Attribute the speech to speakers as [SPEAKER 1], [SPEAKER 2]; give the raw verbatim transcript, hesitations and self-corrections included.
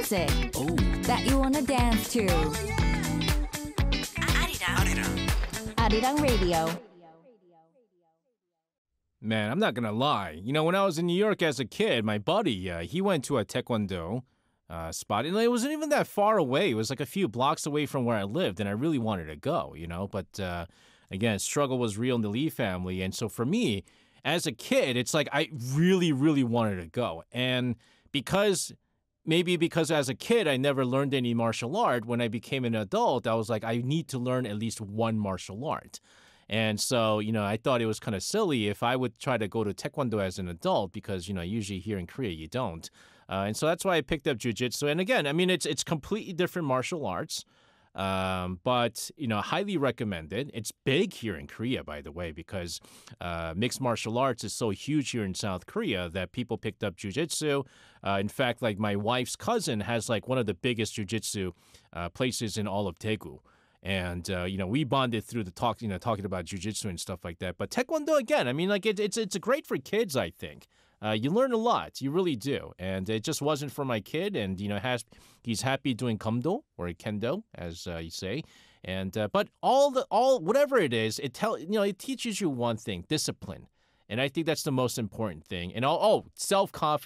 [SPEAKER 1] music
[SPEAKER 2] Oh,
[SPEAKER 1] that you wanna dance to.
[SPEAKER 3] 아리랑
[SPEAKER 1] Arirang Radio.
[SPEAKER 2] man, I'm not gonna lie. You know, when I was in New York as a kid, my buddy, uh, he went to a taekwondo uh, spot, and it wasn't even that far away. It was like a few blocks away from where I lived, and I really wanted to go, you know. But uh, again, struggle was real in the Lee family, and so for me, as a kid, it's like I really, really wanted to go, and because maybe because as a kid I never learned any martial art, when I became an adult, I was like, I need to learn at least one martial art. And so, you know, I thought it was kind of silly if I would try to go to Taekwondo as an adult because, you know, usually here in Korea you don't. Uh, and so that's why I picked up Jiu-Jitsu. And again, I mean, it's it's completely different martial arts, um, but, you know, highly recommended. It's big here in Korea, by the way, because uh, mixed martial arts is so huge here in South Korea that people picked up Jiu-Jitsu. Uh, in fact, like my wife's cousin has like one of the biggest Jiu-Jitsu uh, places in all of Daegu. And uh, you know, we bonded through the talk, you know, talking about jujitsu and stuff like that. But taekwondo, again, I mean, like it, it's it's great for kids. I think uh, you learn a lot, you really do. And it just wasn't for my kid. And you know, has he's happy doing kumdo or kendo, as uh, you say. And uh, but all the all whatever it is, it tell you know, it teaches you one thing: discipline. And I think that's the most important thing. And oh, oh self confidence.